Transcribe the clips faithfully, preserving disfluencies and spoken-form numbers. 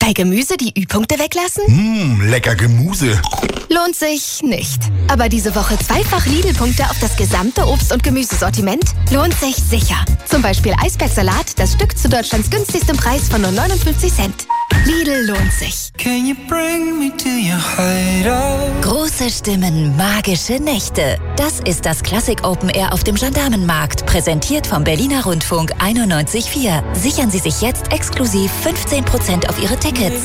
Bei Gemüse die Ü-Punkte weglassen? Mmm, lecker Gemüse. Lohnt sich nicht. Aber diese Woche zweifach Lidl-Punkte auf das gesamte Obst- und Gemüsesortiment lohnt sich sicher. Zum Beispiel Eisbergsalat, das Stück zu Deutschlands günstigstem Preis von nur neunundfünfzig Cent. Lidl lohnt sich. Can you bring me to your hideout? Große Stimmen, magische Nächte. Das ist das Classic Open Air auf dem Gendarmenmarkt, präsentiert vom Berliner Rundfunk einundneunzig Komma vier. Sichern Sie sich jetzt exklusiv fünfzehn Prozent auf Ihre Tickets.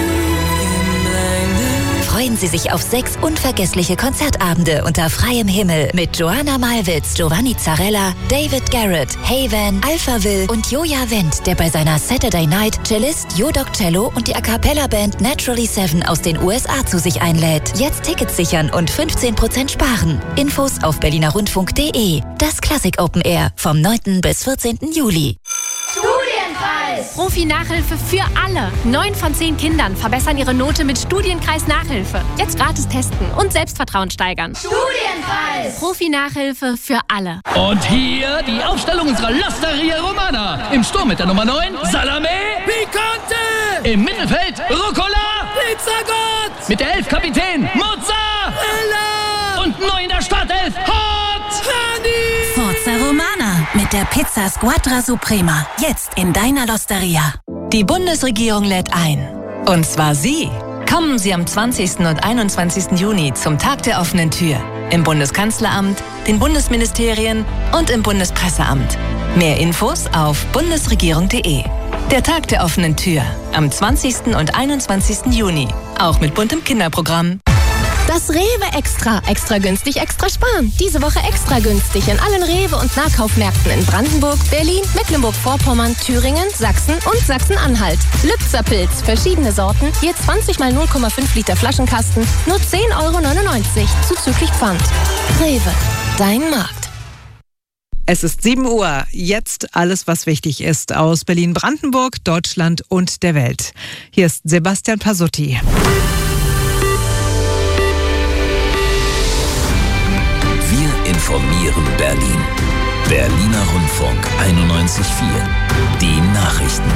Freuen Sie sich auf sechs unvergessliche Konzertabende unter freiem Himmel mit Joanna Malwitz, Giovanni Zarella, David Garrett, Haven, Alphaville und Joja Wendt, der bei seiner Saturday Night Cellist Jodok Cello und die A Cappella Band Naturally Seven aus den U S A zu sich einlädt. Jetzt Tickets sichern und fünfzehn Prozent sparen. Infos auf berlinerrundfunk punkt de. Das Classic Open Air vom neunten bis vierzehnten Juli. Studienkreis! Profi-Nachhilfe für alle. Neun von zehn Kindern verbessern ihre Note mit Studienkreis-Nachhilfe. Jetzt gratis testen und Selbstvertrauen steigern. Studienkreis! Profi-Nachhilfe für alle. Und hier die Aufstellung unserer L'Osteria Romana. Im Sturm mit der Nummer neun, Salame Picante. Im Mittelfeld, Rucola Pizzagott. Mit der elf Kapitän, Mozzarella. Und neu in der Startelf, Hot Honey. Forza Romana mit der Pizza Squadra Suprema. Jetzt in deiner L'Osteria. Die Bundesregierung lädt ein. Und zwar Sie. Kommen Sie am zwanzigsten und einundzwanzigsten Juni zum Tag der offenen Tür. Im Bundeskanzleramt, den Bundesministerien und im Bundespresseamt. Mehr Infos auf bundesregierung punkt de. Der Tag der offenen Tür. Am zwanzigsten und einundzwanzigsten Juni. Auch mit buntem Kinderprogramm. Das Rewe Extra. Extra günstig, extra sparen. Diese Woche extra günstig in allen Rewe- und Nahkaufmärkten in Brandenburg, Berlin, Mecklenburg-Vorpommern, Thüringen, Sachsen und Sachsen-Anhalt. Lübzer Pilz, verschiedene Sorten, je zwanzig mal null Komma fünf Liter Flaschenkasten, nur zehn Euro neunundneunzig, zuzüglich Pfand. Rewe, dein Markt. Es ist sieben Uhr. Jetzt alles, was wichtig ist aus Berlin-Brandenburg, Deutschland und der Welt. Hier ist Sebastian Pasutti. Wir informieren Berlin. Berliner Rundfunk einundneunzig Komma vier. Die Nachrichten.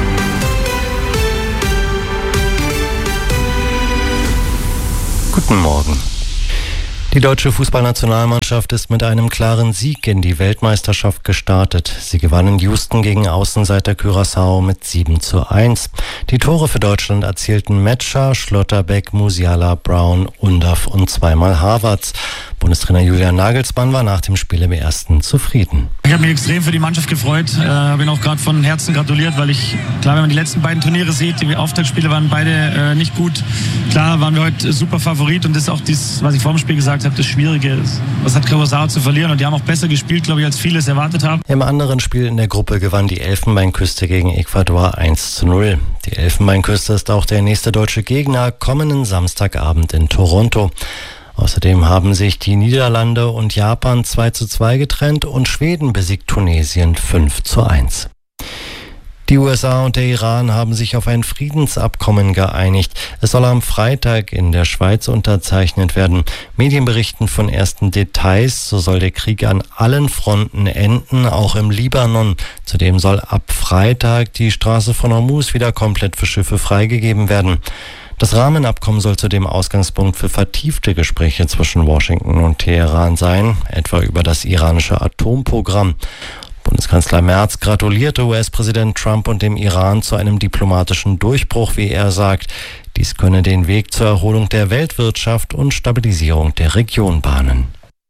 Guten Morgen. Die deutsche Fußballnationalmannschaft ist mit einem klaren Sieg in die Weltmeisterschaft gestartet. Sie gewann in Houston gegen Außenseiter Curaçao mit sieben zu eins. Die Tore für Deutschland erzielten Metscher, Schlotterbeck, Musiala, Brown, Undav und zweimal Havertz. Bundestrainer Julian Nagelsmann war nach dem Spiel im ersten zufrieden. Ich habe mich extrem für die Mannschaft gefreut. Ich äh, bin auch gerade von Herzen gratuliert, weil ich, klar, wenn man die letzten beiden Turniere sieht, die Auftaktspiele waren beide äh, nicht gut. Klar waren wir heute super Favorit und das ist auch das, was ich vor dem Spiel gesagt habe, das Schwierige ist. Was hat Curaçao zu verlieren? Und die haben auch besser gespielt, glaube ich, als viele es erwartet haben. Im anderen Spiel in der Gruppe gewann die Elfenbeinküste gegen Ecuador eins zu null. Die Elfenbeinküste ist auch der nächste deutsche Gegner kommenden Samstagabend in Toronto. Außerdem haben sich die Niederlande und Japan zwei zu zwei getrennt und Schweden besiegt Tunesien fünf zu eins. Die U S A und der Iran haben sich auf ein Friedensabkommen geeinigt. Es soll am Freitag in der Schweiz unterzeichnet werden. Medien berichten von ersten Details. So soll der Krieg an allen Fronten enden, auch im Libanon. Zudem soll ab Freitag die Straße von Hormuz wieder komplett für Schiffe freigegeben werden. Das Rahmenabkommen soll zudem Ausgangspunkt für vertiefte Gespräche zwischen Washington und Teheran sein, etwa über das iranische Atomprogramm. Bundeskanzler Merz gratulierte U S-Präsident Trump und dem Iran zu einem diplomatischen Durchbruch, wie er sagt. Dies könne den Weg zur Erholung der Weltwirtschaft und Stabilisierung der Region bahnen.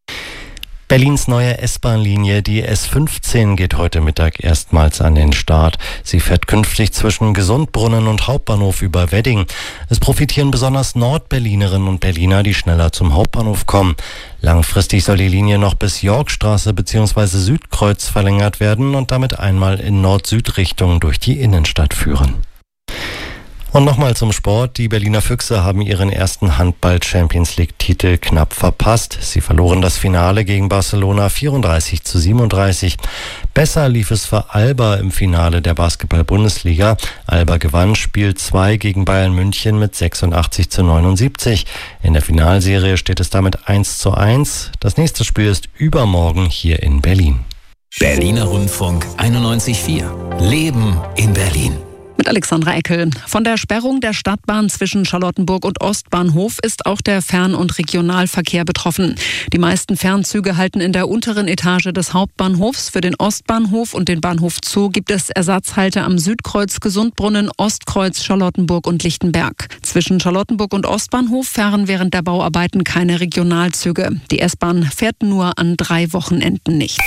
Berlins neue S-Bahn-Linie, die S fünfzehn, geht heute Mittag erstmals an den Start. Sie fährt künftig zwischen Gesundbrunnen und Hauptbahnhof über Wedding. Es profitieren besonders Nordberlinerinnen und Berliner, die schneller zum Hauptbahnhof kommen. Langfristig soll die Linie noch bis Yorkstraße bzw. Südkreuz verlängert werden und damit einmal in Nord-Süd-Richtung durch die Innenstadt führen. Und nochmal zum Sport. Die Berliner Füchse haben ihren ersten Handball-Champions-League-Titel knapp verpasst. Sie verloren das Finale gegen Barcelona vierunddreißig zu siebenunddreißig. Besser lief es für Alba im Finale der Basketball-Bundesliga. Alba gewann Spiel zwei gegen Bayern München mit sechsundachtzig zu neunundsiebzig. In der Finalserie steht es damit eins zu eins. Das nächste Spiel ist übermorgen hier in Berlin. Berliner Rundfunk einundneunzig Komma vier. Leben in Berlin. Mit Alexandra Eckel. Von der Sperrung der Stadtbahn zwischen Charlottenburg und Ostbahnhof ist auch der Fern- und Regionalverkehr betroffen. Die meisten Fernzüge halten in der unteren Etage des Hauptbahnhofs. Für den Ostbahnhof und den Bahnhof Zoo gibt es Ersatzhalte am Südkreuz, Gesundbrunnen, Ostkreuz, Charlottenburg und Lichtenberg. Zwischen Charlottenburg und Ostbahnhof fahren während der Bauarbeiten keine Regionalzüge. Die S-Bahn fährt nur an drei Wochenenden nicht.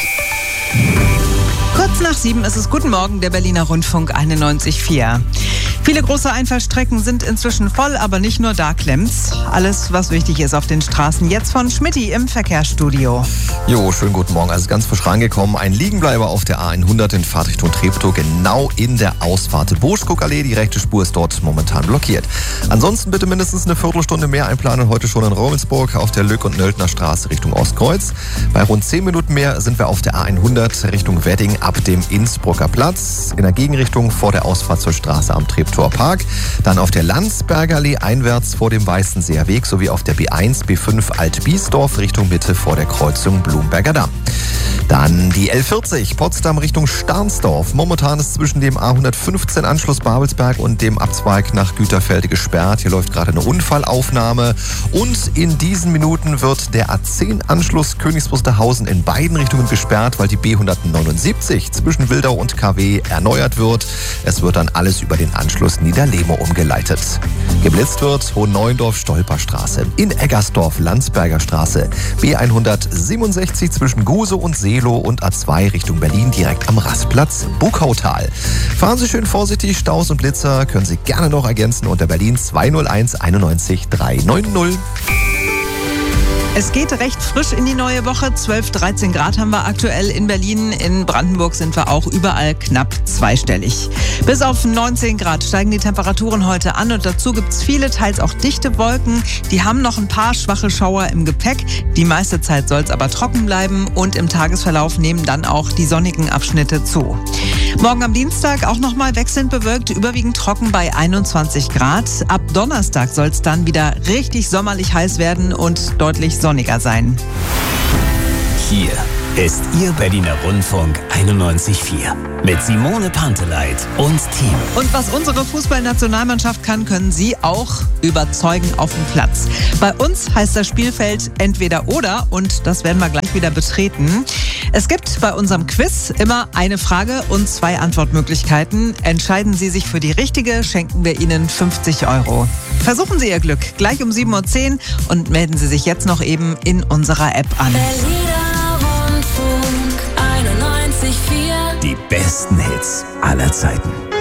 Kurz nach sieben ist es Guten Morgen, der Berliner Rundfunk einundneunzig Komma vier. Viele große Einfallstrecken sind inzwischen voll, aber nicht nur da klemmt's. Alles, was wichtig ist auf den Straßen. Jetzt von Schmitty im Verkehrsstudio. Jo, schönen guten Morgen. Also ganz frisch reingekommen. Ein Liegenbleiber auf der A hundert in Fahrtrichtung Treptow, genau in der Ausfahrt Burschkuckallee. Die rechte Spur ist dort momentan blockiert. Ansonsten bitte mindestens eine Viertelstunde mehr einplanen. Heute schon in Raumelsburg auf der Lück- und Nöldner Straße Richtung Ostkreuz. Bei rund zehn Minuten mehr sind wir auf der A hundert Richtung Wedding ab dem Innsbrucker Platz. In der Gegenrichtung vor der Ausfahrt zur Straße am Treptower Park. Dann auf der Landsberger Allee einwärts vor dem Weißenseer Weg sowie auf der B eins, B fünf Alt-Biesdorf Richtung Mitte vor der Kreuzung Blumberger Damm. Dann die L vierzig Potsdam Richtung Starnsdorf. Momentan ist zwischen dem A hundertfünfzehn Anschluss Babelsberg und dem Abzweig nach Güterfelde gesperrt. Hier läuft gerade eine Unfallaufnahme. Und in diesen Minuten wird der A zehn Anschluss Königs Wusterhausen in beiden Richtungen gesperrt, weil die B hundertneunundsiebzig zwischen Wildau und K W erneuert wird. Es wird dann alles über den Anschluss Niederlehme umgeleitet. Geblitzt wird Hohenneuendorf-Stolperstraße, in Eggersdorf Landsberger Straße, B hundertsiebenundsechzig zwischen Gusow und Seelow und A zwei Richtung Berlin direkt am Rastplatz Buckautal. Fahren Sie schön vorsichtig, Staus und Blitzer können Sie gerne noch ergänzen unter Berlin zwei null eins einundneunzig dreihundertneunzig. Es geht recht frisch in die neue Woche. zwölf, dreizehn Grad haben wir aktuell in Berlin. In Brandenburg sind wir auch überall knapp zweistellig. Bis auf neunzehn Grad steigen die Temperaturen heute an und dazu gibt es viele, teils auch dichte Wolken. Die haben noch ein paar schwache Schauer im Gepäck. Die meiste Zeit soll es aber trocken bleiben und im Tagesverlauf nehmen dann auch die sonnigen Abschnitte zu. Morgen am Dienstag auch nochmal wechselnd bewölkt, überwiegend trocken bei einundzwanzig Grad. Ab Donnerstag soll es dann wieder richtig sommerlich heiß werden und deutlich sonniger sein. Hier ist Ihr Berliner Rundfunk einundneunzig Komma vier mit Simone Panteleit und Team. Und was unsere Fußballnationalmannschaft kann, können Sie auch überzeugen auf dem Platz. Bei uns heißt das Spielfeld entweder oder und das werden wir gleich wieder betreten. Es gibt bei unserem Quiz immer eine Frage und zwei Antwortmöglichkeiten. Entscheiden Sie sich für die richtige, schenken wir Ihnen fünfzig Euro. Versuchen Sie Ihr Glück gleich um sieben Uhr zehn und melden Sie sich jetzt noch eben in unserer App an. Berliner Rundfunk einundneunzig Komma vier. Die besten Hits aller Zeiten.